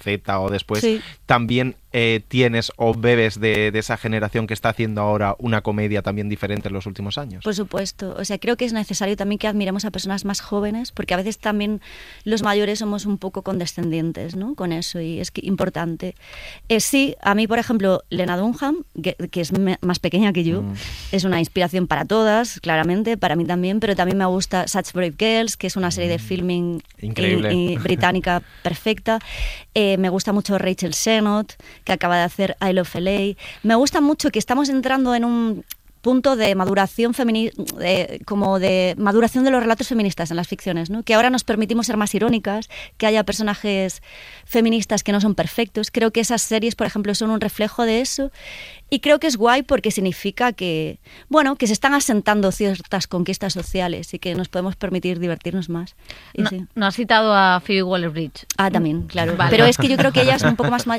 Z o después, Sí. también tienes o bebes de esa generación que está haciendo ahora una comedia también diferente en los últimos años. Por supuesto, o sea, creo que es necesario también que admiremos a personas más jóvenes, porque a veces también los mayores somos un poco condescendientes, ¿no? Con eso, y es importante. Sí, a mí, por ejemplo, Lena Dunham, que es más pequeña que yo, es una inspiración para todas, claramente, para mí también, pero también me gusta Such Brave Girls, que es una serie de filming increíble, británica perfecta. Me gusta mucho Rachel Sennott, que acaba de hacer I Love LA. Me gusta mucho que estamos entrando en un punto de maduración como de maduración de los relatos feministas en las ficciones, ¿no? Que ahora nos permitimos ser más irónicas, que haya personajes feministas que no son perfectos. Creo que esas series, por ejemplo, son un reflejo de eso. Y creo que es guay porque significa que, bueno, que se están asentando ciertas conquistas sociales y que nos podemos permitir divertirnos más. Y sí. No has citado a Phoebe Waller-Bridge. También, claro. Vale. Pero es que yo creo que ella es un poco más...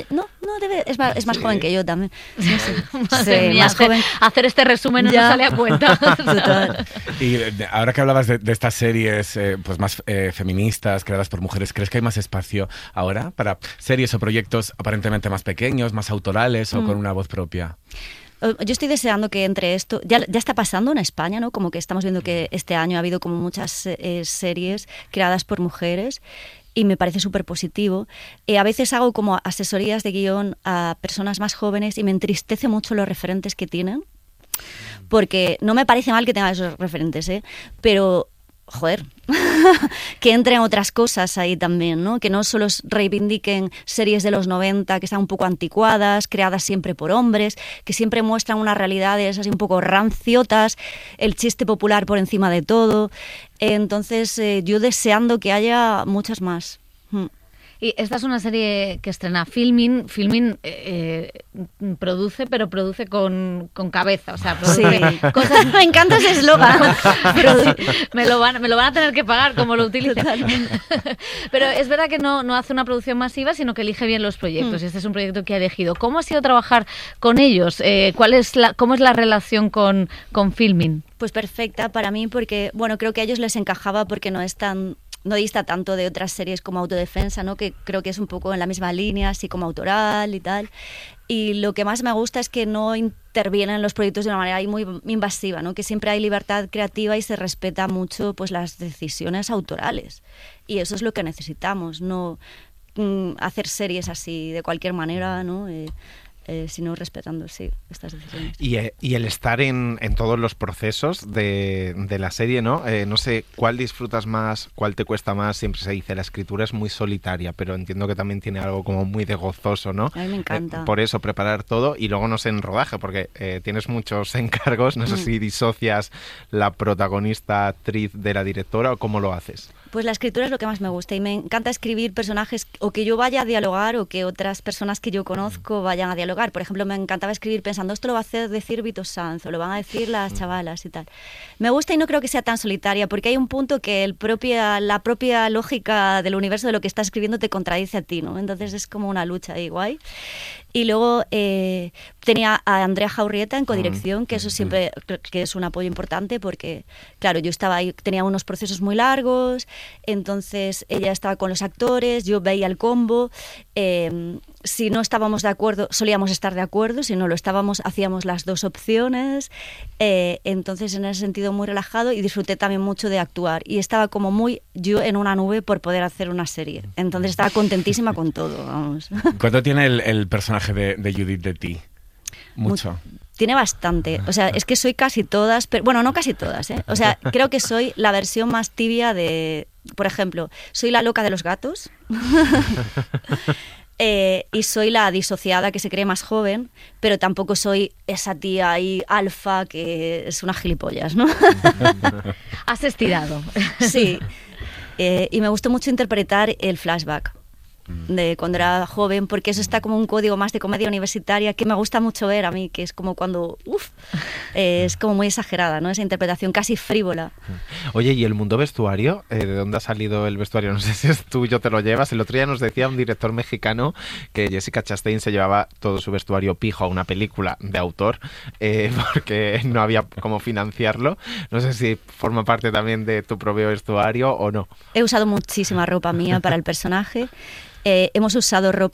es más joven que yo también. Sí. Madre mía, más joven. Hacer este resumen no nos sale a cuenta. Total. Y ahora que hablabas de estas series pues más feministas, creadas por mujeres, ¿crees que hay más espacio ahora para series o proyectos aparentemente más pequeños, más autorales o con una voz propia? Yo estoy deseando que entre esto, ya está pasando en España, ¿no? Como que estamos viendo que este año ha habido como muchas series creadas por mujeres y me parece súper positivo. A veces hago como asesorías de guión a personas más jóvenes y me entristece mucho los referentes que tienen, porque no me parece mal que tengan esos referentes, pero... joder, que entren otras cosas ahí también, ¿no? Que no solo reivindiquen series de los 90 que están un poco anticuadas, creadas siempre por hombres, que siempre muestran unas realidades así un poco ranciotas, el chiste popular por encima de todo. Entonces, yo deseando que haya muchas más. Y esta es una serie que estrena Filmin. Filmin produce, pero produce con cabeza. O sea, produce cosas... Me encanta ese eslogan. me lo van a tener que pagar como lo utilicen. Pero es verdad que no hace una producción masiva, sino que elige bien los proyectos. Y este es un proyecto que ha elegido. ¿Cómo ha sido trabajar con ellos? ¿Cómo es la relación con Filmin? Pues perfecta para mí, porque bueno, creo que a ellos les encajaba porque no dista tanto de otras series como Autodefensa, ¿no? Que creo que es un poco en la misma línea, así como autoral y tal. Y lo que más me gusta es que no intervienen en los proyectos de una manera muy invasiva, ¿no? Que siempre hay libertad creativa y se respeta mucho pues las decisiones autorales. Y eso es lo que necesitamos, no hacer series así de cualquier manera, ¿no? Sino respetando, estas decisiones. Y el estar en todos los procesos de la serie, ¿no? No sé cuál disfrutas más, cuál te cuesta más. Siempre se dice, la escritura es muy solitaria, pero entiendo que también tiene algo como muy de gozoso, ¿no? A mí me encanta. Por eso, preparar todo y luego no sé en rodaje, porque tienes muchos encargos. No sé si disocias la protagonista, actriz de la directora o cómo lo haces. Pues la escritura es lo que más me gusta y me encanta escribir personajes o que yo vaya a dialogar o que otras personas que yo conozco vayan a dialogar. Por ejemplo, me encantaba escribir pensando, esto lo va a decir Vito Sanz o lo van a decir las chavalas y tal. Me gusta y no creo que sea tan solitaria porque hay un punto que la propia lógica del universo de lo que estás escribiendo te contradice a ti, ¿no? Entonces es como una lucha ahí guay. Y luego tenía a Andrea Jaurrieta en codirección, que eso siempre que es un apoyo importante porque, claro, yo estaba ahí, tenía unos procesos muy largos, entonces ella estaba con los actores, yo veía el combo, si no estábamos de acuerdo, solíamos estar de acuerdo, si no lo estábamos, hacíamos las dos opciones, entonces en ese sentido muy relajado y disfruté también mucho de actuar y estaba como muy yo en una nube por poder hacer una serie, entonces estaba contentísima con todo, vamos. ¿Cuánto tiene el personaje de Judith de ti? Mucho. Tiene bastante, o sea, es que soy casi todas, pero bueno, no casi todas, o sea, creo que soy la versión más tibia de, por ejemplo, soy la loca de los gatos y soy la disociada que se cree más joven, pero tampoco soy esa tía ahí alfa que es una gilipollas, ¿no? Has estirado. Sí, y me gustó mucho interpretar el flashback de cuando era joven, porque eso está como un código más de comedia universitaria que me gusta mucho ver a mí, que es como cuando es como muy exagerada, ¿no? Esa interpretación casi frívola. Oye, ¿y el mundo vestuario? ¿De dónde ha salido el vestuario? No sé si es tuyo, te lo llevas. El otro día nos decía un director mexicano que Jessica Chastain se llevaba todo su vestuario pijo a una película de autor porque no había cómo financiarlo. No sé si forma parte también de tu propio vestuario o no. He usado muchísima ropa mía para el personaje. Hemos usado ropa